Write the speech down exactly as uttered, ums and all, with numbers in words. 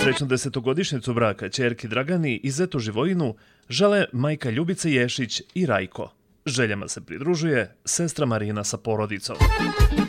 Srećnu desetogodišnjicu braka ćerki Dragani i zetu Živojinu žele majka Ljubica Ješić i Rajko. Željama se pridružuje sestra Marina sa porodicom.